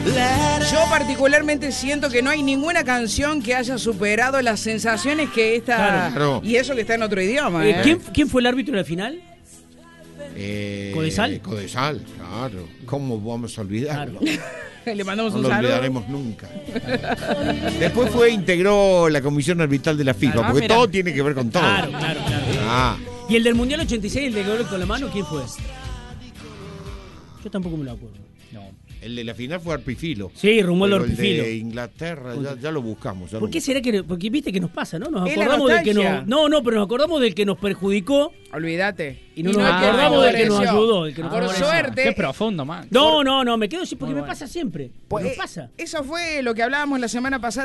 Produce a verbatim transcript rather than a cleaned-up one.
Yo particularmente siento que no hay ninguna canción que haya superado las sensaciones que esta... Claro. Y eso que está en otro idioma. Eh, ¿eh? ¿quién, ¿Quién fue el árbitro en la final? Eh, ¿Codesal? Codesal, claro. ¿Cómo vamos a olvidarlo? Claro. Le mandamos No un lo saludo. olvidaremos nunca. Después fue, integró la comisión arbitral de la FIFA, Ah, porque mira. todo tiene que ver con todo. Claro, claro, claro. Ah, ¿Y el del Mundial ochenta y seis, el de gol con la mano, quién fue? Yo tampoco me lo acuerdo. No. el de la final fue Arpifilo. Sí, Romualdo Pero Arpifilo. El de Inglaterra, ya, ya lo buscamos. Ya ¿Por lo qué será que.? Porque viste que nos pasa, ¿no? Nos Es la acordamos del que nostalgia. nos. No, no, pero nos acordamos del que nos perjudicó. Olvídate. Y no nos acordamos del que nos ayudó. Del que nos Por favoreció. suerte. Qué profundo, man. No, no, no, me quedo así porque Muy me bueno. pasa siempre. Pues, me eh, pasa. Eso fue lo que hablábamos la semana pasada.